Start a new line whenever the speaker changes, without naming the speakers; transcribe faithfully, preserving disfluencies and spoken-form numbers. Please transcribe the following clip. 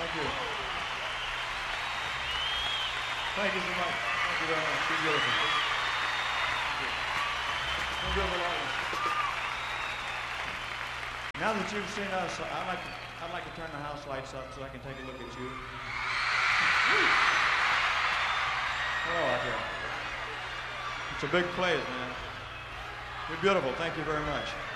Thank you. Thank you so much. Thank you very much. You're beautiful. Thank you. Now that you've seen us, I'd like, to, I'd like to turn the house lights up so I can take a look at you. Hello out there. It's a big place, man. You're beautiful. Thank you very much.